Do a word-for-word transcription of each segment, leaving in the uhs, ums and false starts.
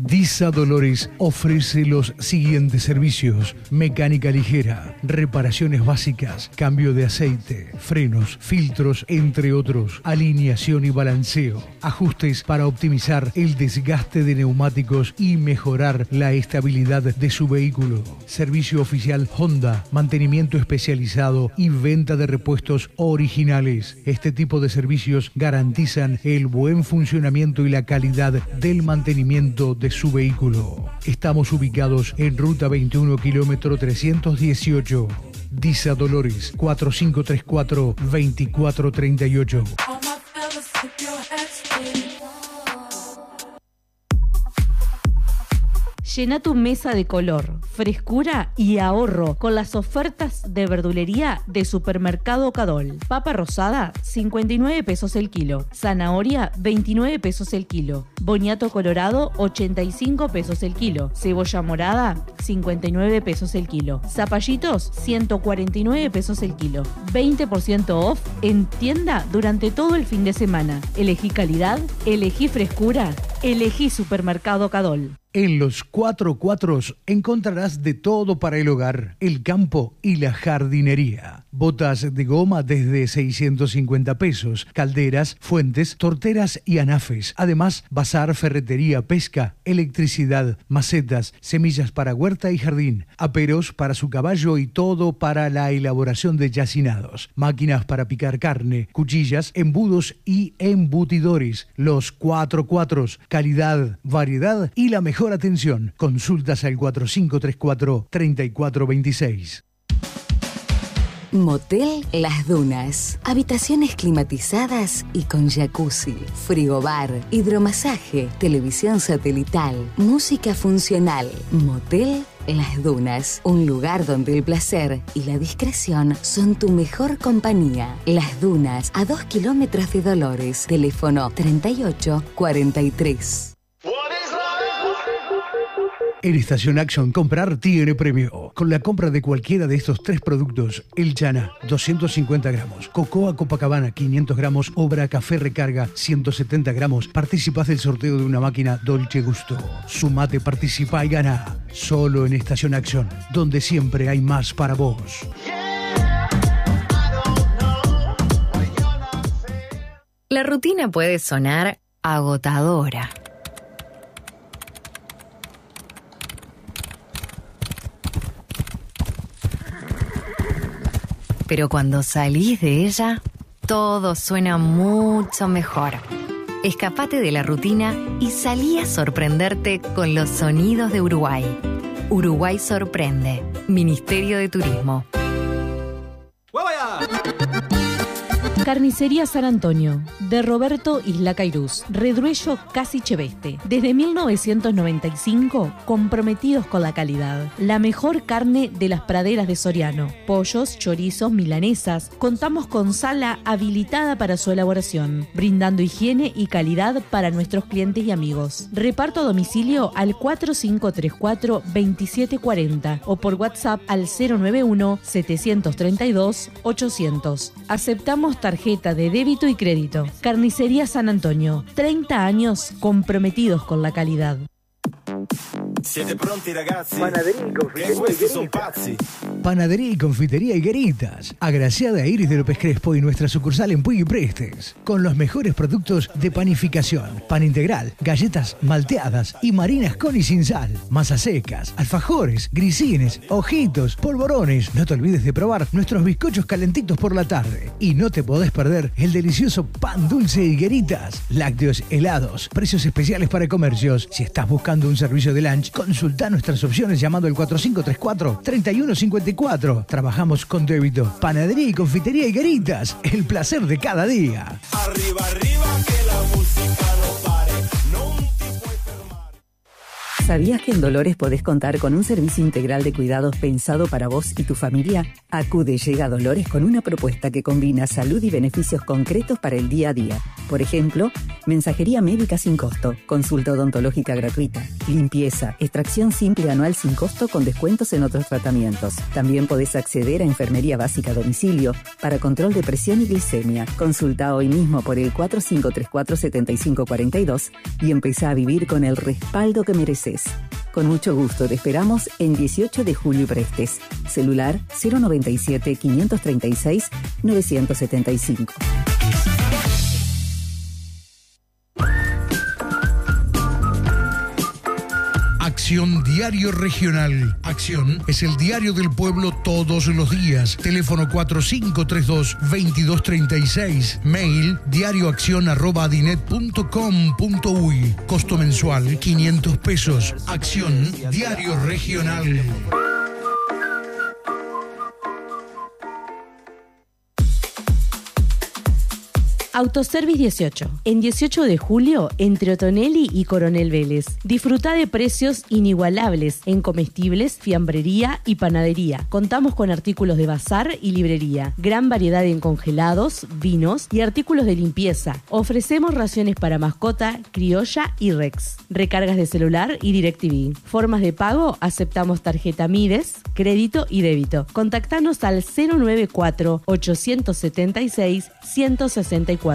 Disa Dolores ofrece los siguientes servicios: mecánica ligera, reparaciones básicas, cambio de aceite, frenos, filtros, entre otros, alineación y balanceo, ajustes para optimizar el desgaste de neumáticos y mejorar la estabilidad de su vehículo, servicio oficial Honda, mantenimiento especializado y venta de repuestos originales. Este tipo de servicios garantizan el buen funcionamiento y la calidad del mantenimiento de su vehículo. Estamos ubicados en Ruta veintiuno, kilómetro trescientos dieciocho. Disa Dolores, cuatro cinco tres cuatro, dos cuatro tres ocho. Llena tu mesa de color, frescura y ahorro con las ofertas de verdulería de Supermercado Cadol. Papa rosada, cincuenta y nueve pesos el kilo. Zanahoria, veintinueve pesos el kilo. Boniato colorado, ochenta y cinco pesos el kilo. Cebolla morada, cincuenta y nueve pesos el kilo. Zapallitos, ciento cuarenta y nueve pesos el kilo. veinte por ciento off en tienda durante todo el fin de semana. Elegí calidad, elegí frescura, elegí Supermercado Cadol. En los Cuatro Cuatros encontrarás de todo para el hogar, el campo y la jardinería. Botas de goma desde seiscientos cincuenta pesos, calderas, fuentes, torteras y anafes. Además, bazar, ferretería, pesca, electricidad, macetas, semillas para huerta y jardín, aperos para su caballo y todo para la elaboración de yacinados. Máquinas para picar carne, cuchillas, embudos y embutidores. Los Cuatro Cuatros, calidad, variedad y la mejor atención. Consultas al cuatro cinco tres cuatro, tres cuatro dos seis. Motel Las Dunas. Habitaciones climatizadas y con jacuzzi, frigobar, hidromasaje, televisión satelital, música funcional. Motel Las Dunas. Un lugar donde el placer y la discreción son tu mejor compañía. Las Dunas, a dos kilómetros de Dolores. Teléfono treinta y ocho cuarenta y tres. En Estación Action, comprar tiene premio. Con la compra de cualquiera de estos tres productos: El Llana, doscientos cincuenta gramos, Cocoa Copacabana, quinientos gramos, Obra Café Recarga, ciento setenta gramos, participás del sorteo de una máquina Dolce Gusto. Sumate, participa y gana. Solo en Estación Action, donde siempre hay más para vos. La rutina puede sonar agotadora. Pero cuando salís de ella, todo suena mucho mejor. Escapate de la rutina y salí a sorprenderte con los sonidos de Uruguay. Uruguay sorprende. Ministerio de Turismo. Carnicería San Antonio, de Roberto Isla Cairuz, Redruello Casi Cheveste. Desde mil novecientos noventa y cinco, comprometidos con la calidad. La mejor carne de las praderas de Soriano. Pollos, chorizos, milanesas. Contamos con sala habilitada para su elaboración, brindando higiene y calidad para nuestros clientes y amigos. Reparto a domicilio al cuatro cinco tres cuatro, veintisiete cuarenta o por WhatsApp al cero nueve uno, setecientos treinta y dos, ochocientos. Aceptamos tarjetas tarjeta de débito y crédito. Carnicería San Antonio, treinta años comprometidos con la calidad. Siete pronti ragazzi. Panadería y confitería questi son pazzi. Panadería y confitería Higueritas. Agraciada Iris de López Crespo y nuestra sucursal en Puig y Prestes. Con los mejores productos de panificación. Pan integral, galletas malteadas y marinas con y sin sal. Masas secas, alfajores, grisines, ojitos, polvorones. No te olvides de probar nuestros bizcochos calentitos por la tarde. Y no te podés perder el delicioso pan dulce Higueritas. Lácteos helados. Precios especiales para comercios. Si estás buscando un servicio de lunch, consulta nuestras opciones llamando al cuatro cinco tres cuatro, tres uno cinco cuatro. Trabajamos con débito. Panadería y confitería Higueritas. El placer de cada día. Arriba, arriba, que la música no pare. Non ti puoi fermare. ¿Sabías que en Dolores podés contar con un servicio integral de cuidados pensado para vos y tu familia? Acude Llega a Dolores con una propuesta que combina salud y beneficios concretos para el día a día. Por ejemplo, mensajería médica sin costo, consulta odontológica gratuita, limpieza, extracción simple anual sin costo con descuentos en otros tratamientos. También podés acceder a enfermería básica a domicilio para control de presión y glicemia. Consulta hoy mismo por el cuatro cinco tres cuatro, siete cinco cuatro dos y empezá a vivir con el respaldo que mereces. Con mucho gusto te esperamos en dieciocho de julio y Prestes. Celular cero noventa y siete, quinientos treinta y seis, novecientos setenta y cinco. Acción Diario Regional. Acción es el diario del pueblo todos los días. Teléfono cuatro cinco tres dos, veintidós treinta y seis. Mail diarioacción arroba adinet punto com punto uy. Costo mensual quinientos pesos. Acción Diario Regional. Autoservice dieciocho. En dieciocho de julio, entre Otonelli y Coronel Vélez. Disfruta de precios inigualables en comestibles, fiambrería y panadería. Contamos con artículos de bazar y librería. Gran variedad en congelados, vinos y artículos de limpieza. Ofrecemos raciones para mascota, criolla y Rex. Recargas de celular y DirecTV. Formas de pago, aceptamos tarjeta Mides, crédito y débito. Contactanos al cero noventa y cuatro, ochocientos setenta y seis, ciento sesenta y cuatro.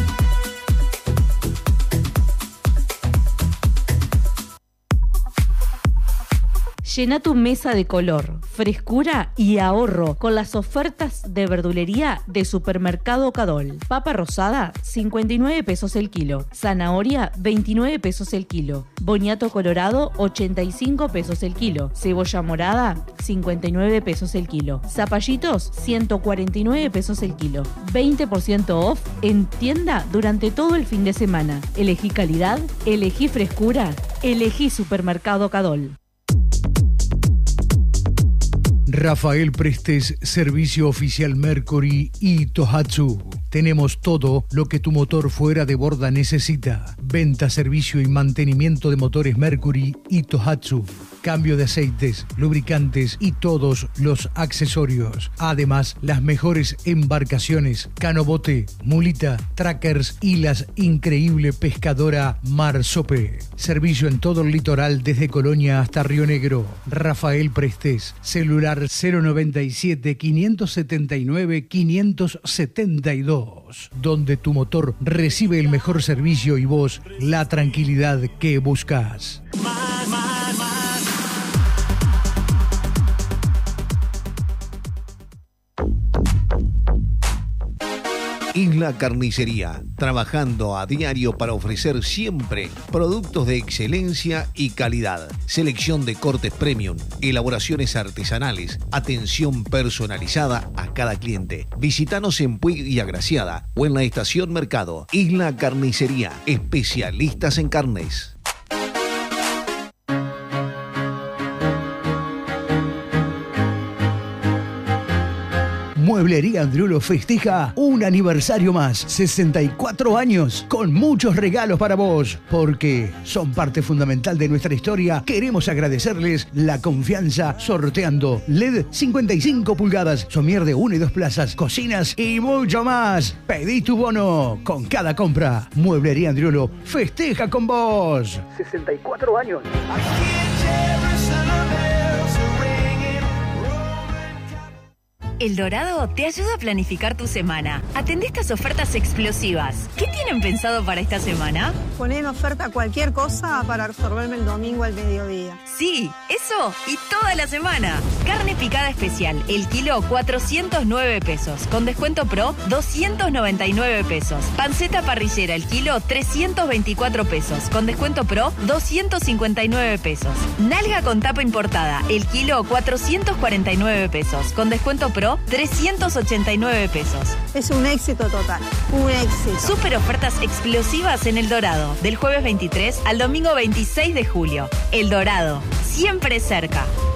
Llena tu mesa de color, frescura y ahorro con las ofertas de verdulería de Supermercado Cadol. Papa rosada, cincuenta y nueve pesos el kilo. Zanahoria, veintinueve pesos el kilo. Boniato colorado, ochenta y cinco pesos el kilo. Cebolla morada, cincuenta y nueve pesos el kilo. Zapallitos, ciento cuarenta y nueve pesos el kilo. veinte por ciento off en tienda durante todo el fin de semana. Elegí calidad, elegí frescura, elegí Supermercado Cadol. Rafael Prestes, Servicio Oficial Mercury y Tohatsu. Tenemos todo lo que tu motor fuera de borda necesita. Venta, servicio y mantenimiento de motores Mercury y Tohatsu. Cambio de aceites, lubricantes y todos los accesorios. Además, las mejores embarcaciones, canobote, mulita, trackers y la increíble pescadora Marsope. Servicio en todo el litoral desde Colonia hasta Río Negro. Rafael Prestes, celular cero noventa y siete, quinientos setenta y nueve, quinientos setenta y dos, donde tu motor recibe el mejor servicio y vos la tranquilidad que buscas. Más, más, más. Isla Carnicería, trabajando a diario para ofrecer siempre productos de excelencia y calidad. Selección de cortes premium, elaboraciones artesanales, atención personalizada a cada cliente. Visítanos en Puig y Agraciada o en la Estación Mercado. Isla Carnicería, especialistas en carnes. Mueblería Andriolo festeja un aniversario más, sesenta y cuatro años, con muchos regalos para vos, porque son parte fundamental de nuestra historia. Queremos agradecerles la confianza sorteando L E D cincuenta y cinco pulgadas, somier de una y dos plazas, cocinas y mucho más. Pedí tu bono con cada compra. Mueblería Andriolo festeja con vos. sesenta y cuatro años. El Dorado te ayuda a planificar tu semana. Atendé estas ofertas explosivas. ¿Qué tienen pensado para esta semana? Poner en oferta cualquier cosa para resolverme el domingo al mediodía. Sí, eso y toda la semana. Carne picada especial, el kilo cuatrocientos nueve pesos. Con descuento pro, doscientos noventa y nueve pesos. Panceta parrillera, el kilo trescientos veinticuatro pesos. Con descuento pro, doscientos cincuenta y nueve pesos. Nalga con tapa importada, el kilo cuatrocientos cuarenta y nueve pesos. Con descuento pro, trescientos ochenta y nueve pesos. Es un éxito total, un éxito. Super ofertas explosivas en El Dorado, del jueves veintitrés al domingo veintiséis de julio. El Dorado, siempre cerca.